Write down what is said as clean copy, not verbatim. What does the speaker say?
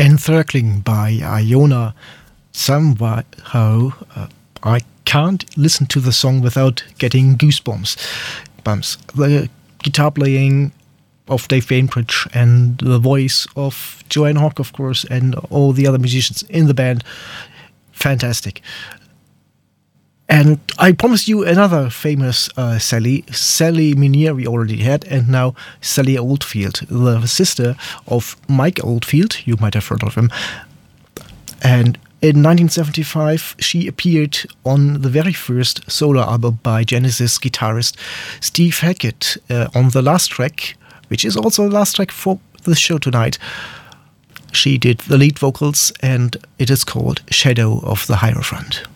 Encircling by Iona. Somehow, I can't listen to the song without getting goosebumps. The guitar playing of Dave Bainbridge and the voice of Joanne Hogg, of course, and all the other musicians in the band. Fantastic. And I promised you another famous Sally. Sally Minier we already had, and now Sally Oldfield, the sister of Mike Oldfield. You might have heard of him. And in 1975, she appeared on the very first solo album by Genesis guitarist Steve Hackett. On the last track, which is also the last track for the show tonight, she did the lead vocals, and it is called Shadow of the Hierophant.